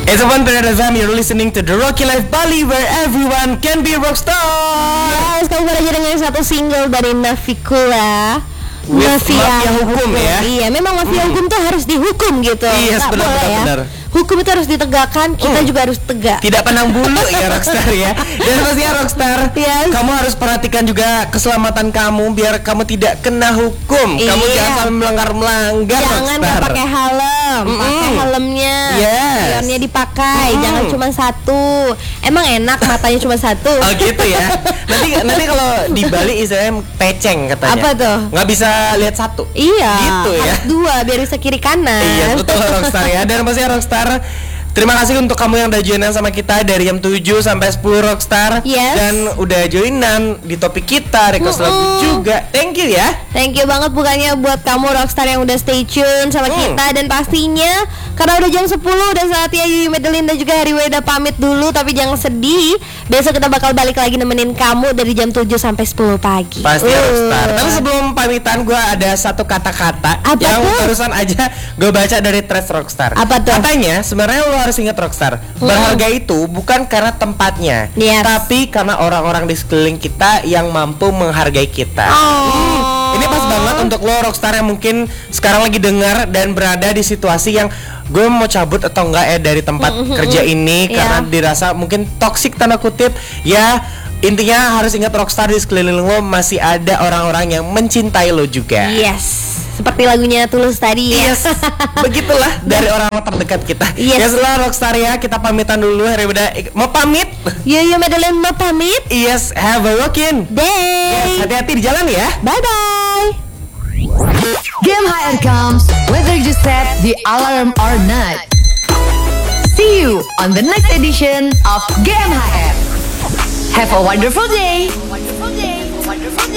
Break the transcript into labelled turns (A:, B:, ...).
A: It's a one period FM. You're listening to The Rocky Life Bali, where everyone can be a rockstar.
B: Yes, kamu baru aja dengerin satu single dari Navikula.
A: Mafia hukum ya.
B: Iya, memang mafia hukum tuh harus dihukum gitu.
A: Iya,
B: Nggak
A: benar,
B: boleh
A: benar.
B: Hukum itu harus ditegakkan, kita juga harus tegak.
A: Tidak pandang bulu ya rockstar ya. Dan pastinya rockstar,
B: Yes.
A: kamu harus perhatikan juga keselamatan kamu biar kamu tidak kena hukum.
B: Iya.
A: Kamu jangan sampai melanggar
B: Jangan
A: rockstar.
B: nggak pakai helm, pakai helmnya.
A: Yes.
B: Spionnya dipakai, jangan cuma satu. Emang enak matanya cuma satu.
A: Oh gitu ya. Nanti kalau di Bali istilahnya peceng katanya.
B: Apa tuh?
A: Nggak bisa lihat satu.
B: Iya,
A: Gitu ya.
B: harus dua biar bisa kiri kanan.
A: Iya betul rockstar ya. Dan pastinya rockstar, terima kasih untuk kamu yang udah joinan sama kita dari jam 7 sampai 10 rockstar.
B: Yes.
A: Dan udah joinan di topik kita, request lagu juga. Thank you ya.
B: Thank you banget bukannya buat kamu rockstar yang udah stay tune sama kita. Dan pastinya karena udah jam 10 udah saatnya Yuyu Madeline dan juga Hari Weda pamit dulu. Tapi jangan sedih, besok kita bakal balik lagi nemenin kamu dari jam 7 sampai 10 pagi.
A: Pasti rockstar. Tapi sebelum pamitan gue ada satu kata-kata
B: Apa
A: yang
B: tuh?
A: barusan aja gue baca dari threads rockstar.
B: Apa tuh?
A: Katanya sebenarnya lo harus ingat rockstar, berharga itu bukan karena tempatnya,
B: Yes.
A: tapi karena orang-orang di sekeliling kita yang mampu menghargai kita. Ini pas banget untuk lo rockstar yang mungkin sekarang lagi dengar dan berada di situasi yang gue mau cabut atau enggak ya dari tempat kerja ini karena dirasa mungkin toksik tanda kutip ya. Intinya harus ingat rockstar di sekeliling lo masih ada orang-orang yang mencintai lo juga.
B: Yes, seperti lagunya Tulus tadi ya.
A: Yes, begitulah dari orang-orang terdekat kita.
B: Yes.
A: Ya setelah rockstar ya, kita pamitan dulu. Hari Weda mau pamit.
B: Yuyu Madeline mau pamit.
A: Yes, have a rockin'
B: Day.
A: Yes, hati-hati di jalan ya.
B: Bye bye.
C: Game HR comes whether you set the alarm or not. See you on the next edition of Game HR. Have a wonderful day.